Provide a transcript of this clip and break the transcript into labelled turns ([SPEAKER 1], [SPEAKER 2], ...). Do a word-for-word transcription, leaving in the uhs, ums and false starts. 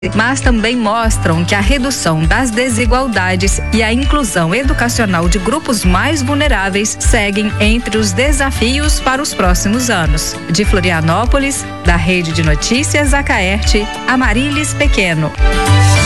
[SPEAKER 1] mas também mostram que a redução das desigualdades e a inclusão educacional de grupos mais vulneráveis seguem entre os desafios para os próximos anos. De Florianópolis, da Rede de Notícias Acaerte, Amarilis Pequeno.